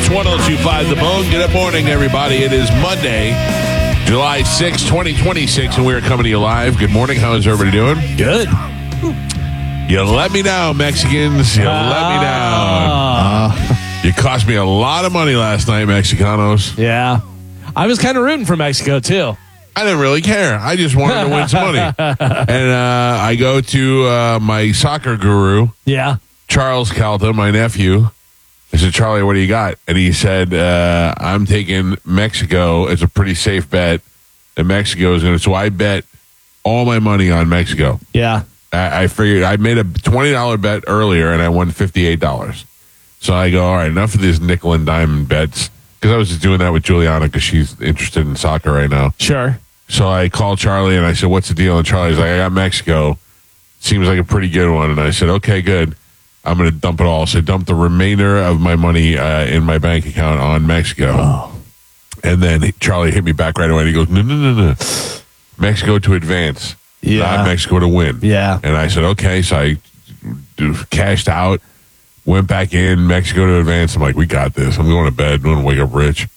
It's 102.5 The Bone. Good morning, everybody. It is Monday, July 6, 2026, and we're coming to you live. Good morning. How is everybody doing? Good. You let me down, Mexicans. You let me down. You cost me a lot of money last night, Mexicanos. Yeah. I was kind of rooting for Mexico, too. I didn't really care. I just wanted to win some money. And I go to my soccer guru, Yeah. Charles Calta, my nephew. I said, Charlie, what do you got? And he said, I'm taking Mexico. It's a pretty safe bet. And Mexico is going to. So I bet all my money on Mexico. Yeah. I figured I made a $20 bet earlier and I won $58. So I go, all right, enough of these nickel and dime bets. Because I was just doing that with Juliana because she's interested in soccer right now. Sure. So I called Charlie and I said, what's the deal? And Charlie's like, I got Mexico. Seems like a pretty good one. And I said, okay, good. I'm going to dump it all. So I dumped the remainder of my money in my bank account on Mexico. Oh. And then Charlie hit me back right away. And he goes, no. Mexico to advance. Yeah. Not Mexico to win. Yeah. And I said, okay. So I cashed out, went back in, Mexico to advance. I'm like, we got this. I'm going to bed. I'm going to wake up rich.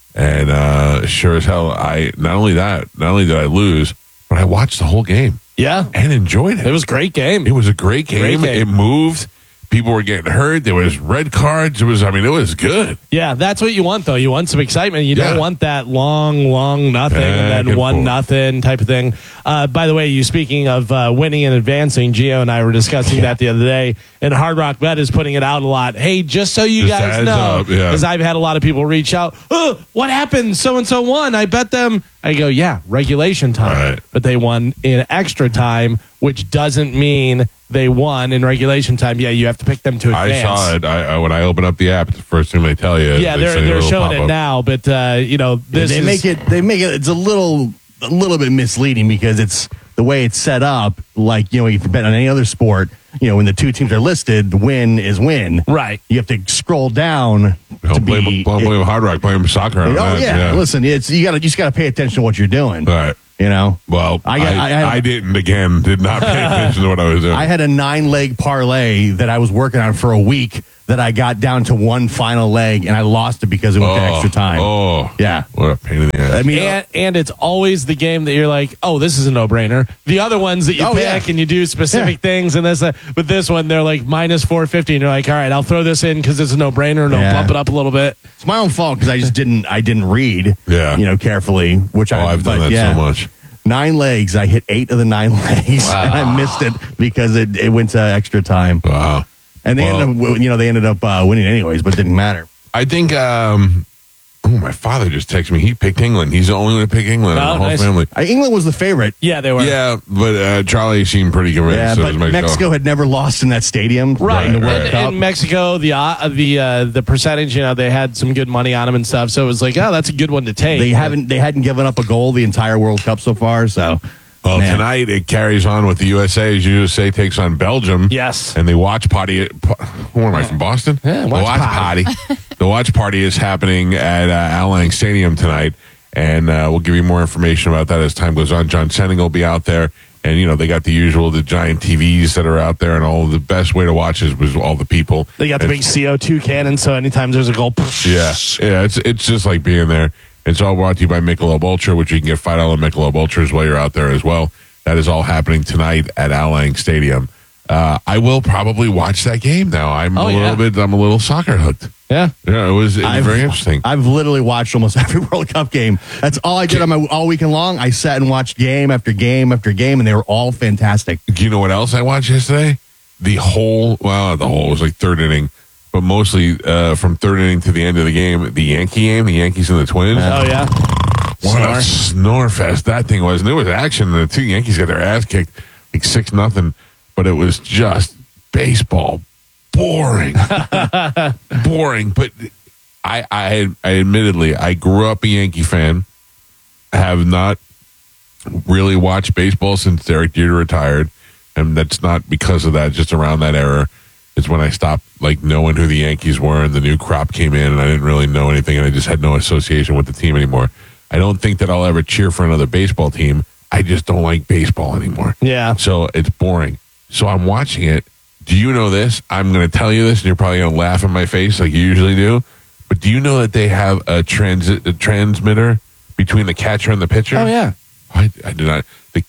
And sure as hell, not only did I lose, but I watched the whole game. Yeah. And enjoyed it. It was a great game. It was a great game. It moved. People were getting hurt. There was red cards. It was good. Yeah, that's what you want, though. You want some excitement. You don't want that long nothing and then 1-0 type of thing. By the way, you speaking of winning and advancing, Gio and I were discussing that the other day, and Hard Rock Bet is putting it out a lot. Hey, just so you guys know, because I've had a lot of people reach out, what happened? So-and-so won. I bet them. I go, yeah, regulation time. Right. But they won in extra time, which doesn't mean they won in regulation time. Yeah, you have to pick them to advance. I saw it. When I open up the app, it's the first thing they tell you. Yeah, they're showing it now, but they make it. It's a little bit misleading because it's the way it's set up. Like if you bet on any other sport, when the two teams are listed, the win is win. Right. You have to scroll down. Don't blame Hard Rock. Blame soccer. Yeah. Listen, you just got to pay attention to what you're doing. Right. Well, I did not pay attention to what I was doing. I had a 9-leg parlay that I was working on for a week that I got down to one final leg and I lost it because it went to extra time. Oh, yeah. What a pain in the ass. I mean, and it's always the game that you're like, oh, this is a no-brainer. The other ones that you pick and you do specific things and this, but this one they're like minus 450 and you're like, all right, I'll throw this in because it's a no-brainer and I'll bump it up a little bit. It's my own fault because I just didn't read, carefully, which I've done that so much. 9 legs. I hit 8 of the 9 legs, and I missed it because it went to extra time. Wow! And they ended up winning anyways, but it didn't matter. I think. My father just texted me. He picked England. He's the only one to pick England in the whole family. England was the favorite. Yeah, they were. Yeah, but Charlie seemed pretty convinced. Yeah, but Mexico had never lost in that stadium. Right. In the World Cup. In Mexico, the percentage, they had some good money on them and stuff. So it was like, oh, that's a good one to take. They hadn't given up a goal the entire World Cup so far. So. Well, tonight it carries on with the USA as USA takes on Belgium. Yes. And the watch party. Where am I from Boston? Yeah, watch party. The watch party is happening at Al Lang Stadium tonight. And we'll give you more information about that as time goes on. John Senning will be out there. And, they got the giant TVs that are out there. And all the best way to watch was all the people. They got the big CO2 cannon. So anytime there's a goal. Yeah. It's just like being there. It's all brought to you by Michelob Ultra, which you can get $5 Michelob Ultras while you're out there as well. That is all happening tonight at Al Lang Stadium. I will probably watch that game now. I'm a little soccer hooked. Yeah. Yeah, it was very interesting. I've literally watched almost every World Cup game. That's all I did all weekend long. I sat and watched game after game after game, and they were all fantastic. Do you know what else I watched yesterday? The whole was like third inning. But mostly from third inning to the end of the game, the Yankee game, the Yankees and the Twins. Oh, yeah. What a snore fest that thing was. And there was action. The two Yankees got their ass kicked like 6-0. But it was just baseball. Boring. Boring. But I admittedly, I grew up a Yankee fan. I have not really watched baseball since Derek Jeter retired. And that's not because of that, just around that era. It's when I stopped knowing who the Yankees were and the new crop came in and I didn't really know anything and I just had no association with the team anymore. I don't think that I'll ever cheer for another baseball team. I just don't like baseball anymore. Yeah. So it's boring. So I'm watching it. Do you know this? I'm going to tell you this and you're probably going to laugh in my face like you usually do. But do you know that they have a transmitter between the catcher and the pitcher? Oh, yeah. I did not.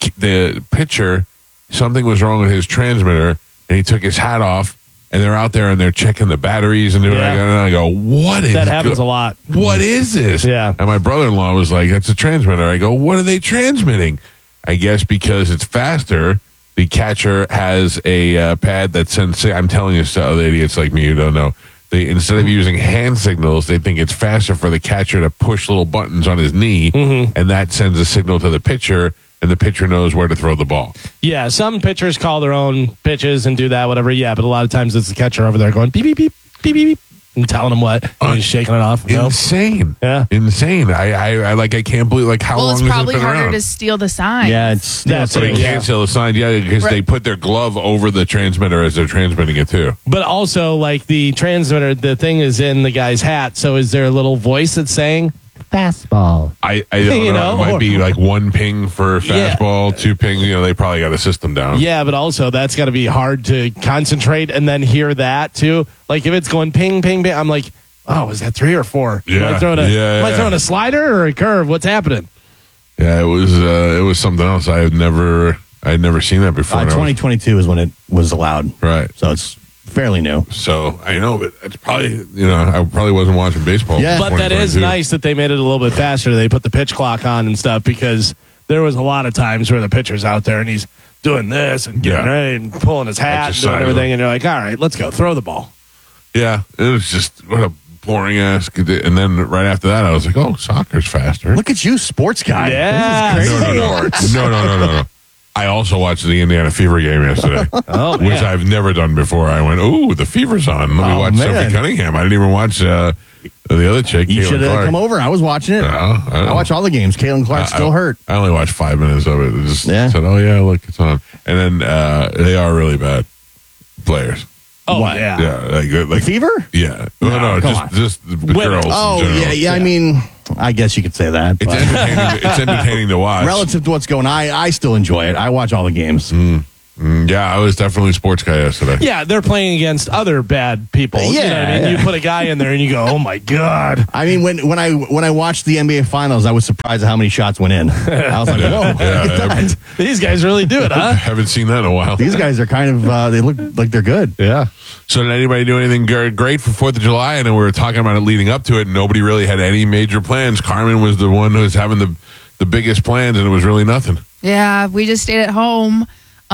The pitcher, something was wrong with his transmitter, and he took his hat off, and they're out there and they're checking the batteries and doing it. And I go, what is that? Happens a lot. What is this? Yeah. And my brother-in-law was like, that's a transmitter. I go, what are they transmitting? I guess because it's faster, the catcher has a pad that sends, I'm telling you, so other idiots like me who don't know, instead of using hand signals, they think it's faster for the catcher to push little buttons on his knee, and that sends a signal to the pitcher, and the pitcher knows where to throw the ball. Yeah, some pitchers call their own pitches and do that, whatever. Yeah, but a lot of times it's the catcher over there going beep, beep, beep, beep, beep, beep, and telling him what. And he's shaking it off. Insane. Yeah. Insane. I can't believe, how long has it been around? Well, it's probably harder to steal the sign. Yeah, it's That's But it. they can't steal the sign, because they put their glove over the transmitter as they're transmitting it, too. But also, the transmitter, the thing is in the guy's hat. So is there a little voice that's saying fastball? I don't know. It might be one ping for fastball, two ping. They probably got a system down. Yeah, but also that's got to be hard to concentrate and then hear that too. Like if it's going ping, ping, ping, I'm like, oh, is that 3 or 4? Yeah. Am I throwing a slider or a curve? What's happening? Yeah, it was something else. I had never seen that before. 2022 is when it was allowed. Right. So it's fairly new. So I know, but it's probably, I probably wasn't watching baseball. Yeah. But that is nice that they made it a little bit faster. They put the pitch clock on and stuff because there was a lot of times where the pitcher's out there and he's doing this and getting ready and pulling his hat and doing everything. And you're like, all right, let's go. Throw the ball. Yeah. It was just, what a boring ass. And then right after that, I was like, oh, soccer's faster. Look at you, sports guy. Yeah. This is crazy. No. I also watched the Indiana Fever game yesterday, which man. I've never done before. I went, "Ooh, the Fever's on. Let me watch Sophie Cunningham." I didn't even watch the other chick. You should have come over. I was watching it. I watch all the games. Caitlin Clark's still hurt. I only watched 5 minutes of it. Just said, "Oh yeah, look, it's on." And then they are really bad players. Oh, what? Yeah, like Fever? Yeah, no, just the girls. Oh, yeah. I mean, I guess you could say that. It's entertaining. It's entertaining to watch. Relative to what's going on, I still enjoy it. I watch all the games. Yeah, I was definitely a sports guy yesterday. Yeah, they're playing against other bad people. Yeah, you know what I mean? You put a guy in there and you go, oh my God. I mean, when I watched the NBA Finals, I was surprised at how many shots went in. I was like, whoa, these guys really do it, huh? Haven't seen that in a while. these guys are kind of, they look like they're good. Yeah. So did anybody do anything great for 4th of July? And then we were talking about it leading up to it, and nobody really had any major plans. Carmen was the one who was having the biggest plans, and it was really nothing. Yeah, we just stayed at home.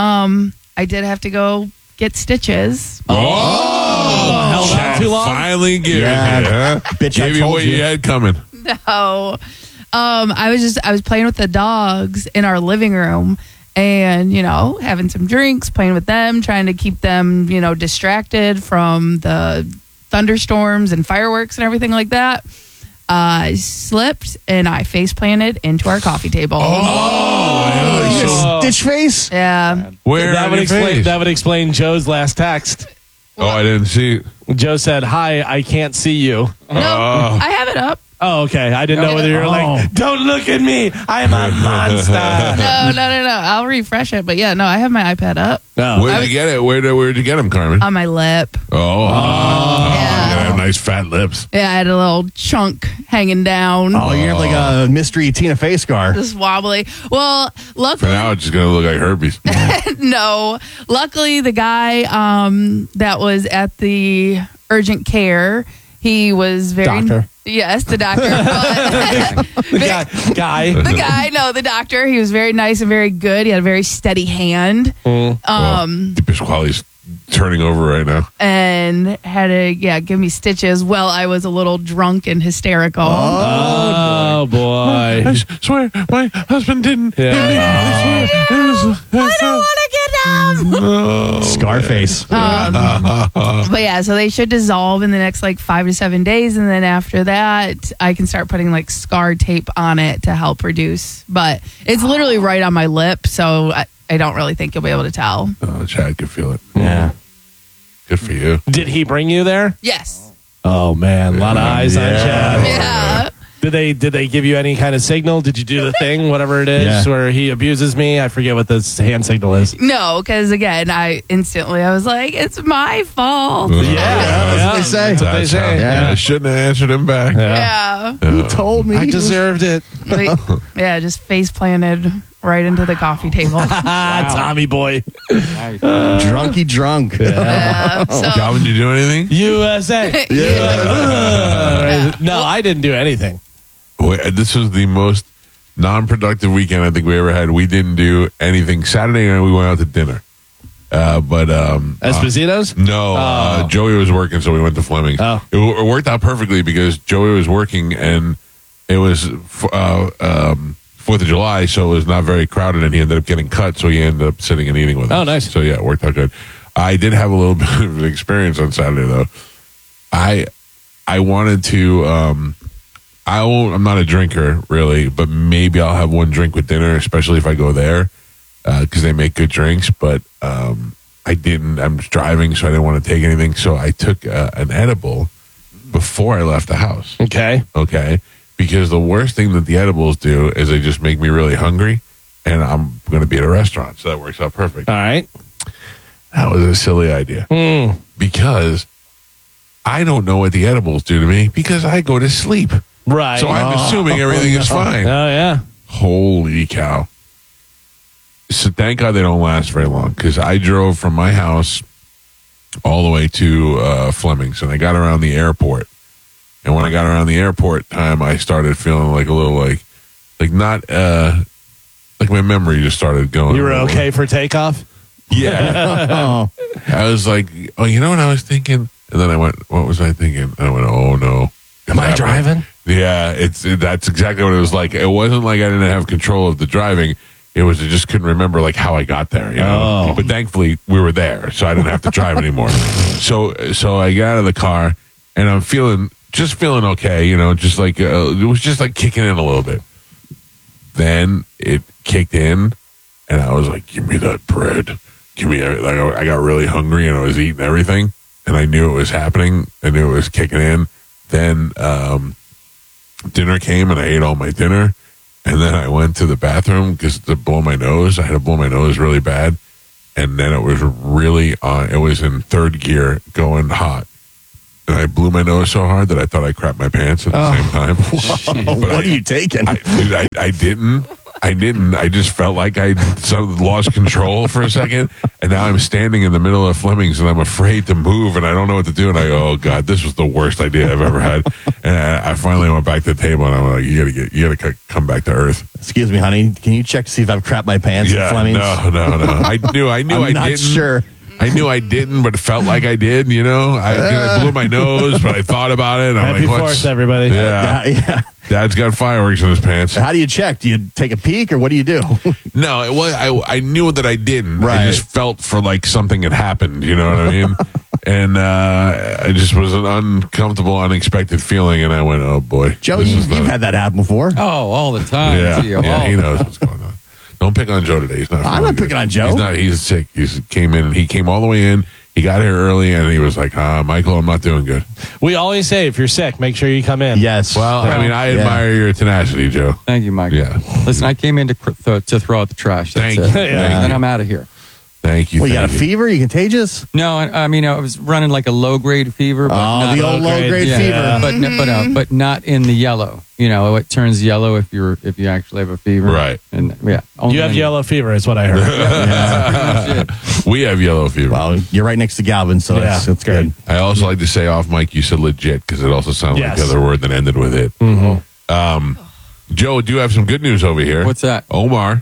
I did have to go get stitches. Held out too long? Finally gave Bitch, I you told what you. you had coming. No. I was playing with the dogs in our living room and, having some drinks, playing with them, trying to keep them, distracted from the thunderstorms and fireworks and everything like that. I slipped and I face planted into our coffee table. Stitch face? Yeah. Where That would explain Joe's last text. Oh, I didn't see. Joe said, "Hi, I can't see you." No, I have it up. Oh, okay. I didn't know whether you were like, "Don't look at me, I'm a monster." No. I'll refresh it. But yeah, no, I have my iPad up No. Where'd you get it? Where'd you get them, Carmen? on my lip. Oh, Yeah. you have nice fat lips. Yeah, I had a little chunk hanging down. Oh, you have like a mystery Tina Fey scar. Just wobbly. Well, For luckily, now, it's just gonna look like herpes. no. Luckily, the guy that was at the urgent care, he was very Doctor? Yes, the doctor. But The guy. the guy, no, the doctor. He was very nice and very good. He had a very steady hand. Pasquale's turning over right now. And had to give me stitches while I was a little drunk and hysterical. Oh boy. I swear, my husband didn't. Yeah. I don't want to get down. Scarface. But yeah, so they should dissolve in the next 5 to 7 days, and then after that, I can start putting scar tape on it to help reduce. But it's literally right on my lip, so I don't really think you'll be able to tell. Oh, Chad could feel it. Yeah. Good for you. Did he bring you there? Yes. Oh man, a lot of eyes on Chad. Yeah. Did they give you any kind of signal? Did you do the thing, whatever it is, where he abuses me? I forget what this hand signal is. No, because again, I was like, it's my fault. That's what they say. That's what they say. I shouldn't have answered him back. Yeah. You told me. I deserved it. Just face planted right into the coffee table. Tommy boy. Drunky drunk. Calvin, did you do anything? USA. No, I didn't do anything. This was the most non-productive weekend I think we ever had. We didn't do anything. Saturday night we went out to dinner. Esposito's? No, Joey was working, so we went to Fleming's. Oh. It worked out perfectly because Joey was working and it was 4th of July, so it was not very crowded, and he ended up getting cut, so he ended up sitting and eating with us. Oh, nice. So, yeah, it worked out good. I did have a little bit of an experience on Saturday, though. I wanted to, I'm not a drinker, really, but maybe I'll have one drink with dinner, especially if I go there, because they make good drinks, but I didn't. I'm driving, so I didn't want to take anything, so I took an edible before I left the house. Okay. Because the worst thing that the edibles do is they just make me really hungry, and I'm going to be at a restaurant, so that works out perfect. All right. That was a silly idea. Because I don't know what the edibles do to me because I go to sleep. Right. So I'm assuming everything is fine. Oh, yeah. Holy cow. So thank God they don't last very long because I drove from my house all the way to Fleming's, and I got around the airport. And when I got around the airport time, I started feeling like a little like not like my memory just started going. You were okay for takeoff? Yeah. I was like, oh, you know what I was thinking? And then I went, what was I thinking? And I went, oh no. Am I driving? Yeah, that's exactly what it was like. It wasn't like I didn't have control of the driving. It was I just couldn't remember like how I got there, you know. But thankfully we were there, so I didn't have to drive anymore. So I got out of the car and I'm feeling okay, you know, just like it was just like kicking in a little bit. Then it kicked in, and I was like, "Give me that bread, give me." Like I got really hungry, and I was eating everything, and I knew it was happening. I knew it was kicking in. Then dinner came, and I ate all my dinner, and then I went to the bathroom because to blow my nose. I had to blow my nose really bad, and then it was really on. It was in third gear, going hot. And I blew my nose so hard that I thought I crapped my pants at the same time. What are you taking? I didn't. I just felt like I lost control for a second. And now I'm standing in the middle of Fleming's and I'm afraid to move and I don't know what to do. And I go, oh God, this was the worst idea I've ever had. And I finally went back to the table and I'm like, you gotta come back to earth. Excuse me, honey. Can you check to see if I've crapped my pants at Fleming's? No. I knew I not didn't. Sure. I knew I didn't, but it felt like I did, you know? I blew my nose, but I thought about it. I'm Happy like, 4th, everybody. Yeah. Dad's got fireworks in his pants. How do you check? Do you take a peek or what do you do? No, it was, I knew that I didn't. Right. I just felt for like something had happened, you know what I mean? And I just was an uncomfortable, unexpected feeling, and I went, oh boy. Joe, you've had that happen before. Oh, all the time. Yeah, Gee, he knows what's going on. Don't pick on Joe today. He's not. I'm not picking on Joe. He's sick. He came in. He came all the way in. He got here early, and he was like, Michael, I'm not doing good. We always say, if you're sick, make sure you come in. Yes. Well, I mean, I admire your tenacity, Joe. Thank you, Michael. Yeah. Listen, I came in to throw out the trash. That's Thank it. you. And then I'm out of here. Thank you. Well, you got a fever? You contagious? No, I mean, I was running like a low-grade fever. But not the old low-grade fever. But not in the yellow. You know, it turns yellow if you actually have a fever. Right. And yeah. You have yellow fever is what I heard. Yeah, We have yellow fever. Well, you're right next to Galvin, so it's good. I also like to say off mic, you said legit because it also sounded like Yes. the other word that ended with it. Joe, do you have some good news over here? What's that? Omar,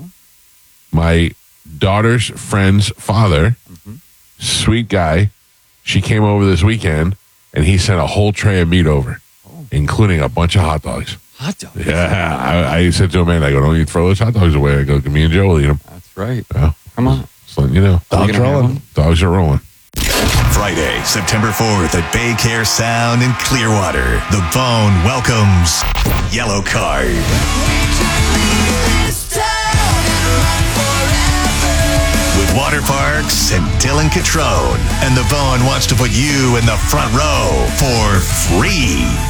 my daughter's friend's father, sweet guy. She came over this weekend, and he sent a whole tray of meat over, including a bunch of hot dogs. Hot dogs. Yeah, I said to him, man, I go, don't you throw those hot dogs away. I go, me and Joe will eat them. That's right. Yeah. Come on. So, you know, Dogs rolling. Dogs are rolling. Friday, September 4th at Bay Care Sound in Clearwater. The Bone welcomes Yellow Card. With Water Parks and Dylan Catrone. And The Bone wants to put you in the front row for free.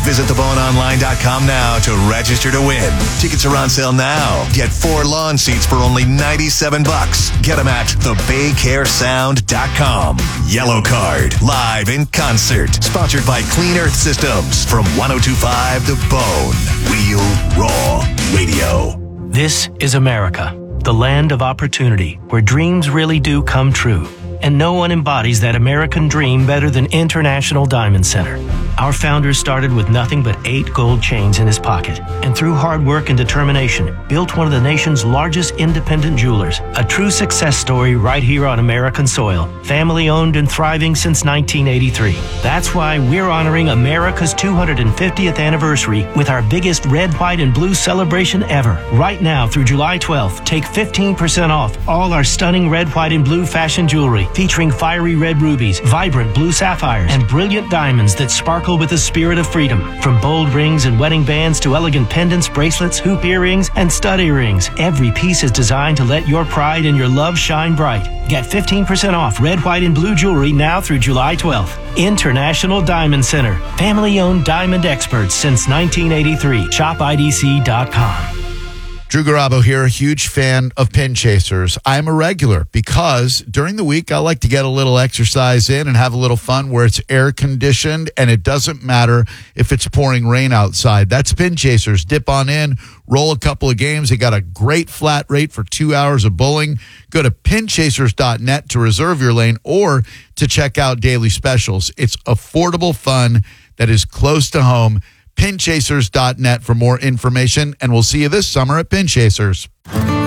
Visit theboneonline.com now to register to win. Tickets are on sale now. Get 4 lawn seats for only $97. Get them at thebaycaresound.com. Yellow Card, live in concert. Sponsored by Clean Earth Systems from 102.5 The Bone. Real Raw Radio. This is America, the land of opportunity, where dreams really do come true. And no one embodies that American dream better than International Diamond Center. Our founder started with nothing but 8 gold chains in his pocket, and through hard work and determination, built one of the nation's largest independent jewelers. A true success story right here on American soil. Family owned and thriving since 1983. That's why we're honoring America's 250th anniversary with our biggest red, white, and blue celebration ever. Right now through July 12th, take 15% off all our stunning red, white, and blue fashion jewelry, featuring fiery red rubies, vibrant blue sapphires, and brilliant diamonds that sparkle with the spirit of freedom. From bold rings and wedding bands to elegant pendants, bracelets, hoop earrings, and stud earrings, every piece is designed to let your pride and your love shine bright. Get 15% off red, white, and blue jewelry now through July 12th. International Diamond Center. Family-owned diamond experts since 1983. ShopIDC.com. Drew Garabo here, a huge fan of Pin Chasers. I'm a regular because during the week I like to get a little exercise in and have a little fun where it's air conditioned and it doesn't matter if it's pouring rain outside. That's Pin Chasers. Dip on in, roll a couple of games. They got a great flat rate for 2 hours of bowling. Go to pinchasers.net to reserve your lane or to check out daily specials. It's affordable fun that is close to home. Pinchasers.net for more information, and we'll see you this summer at Pin Chasers.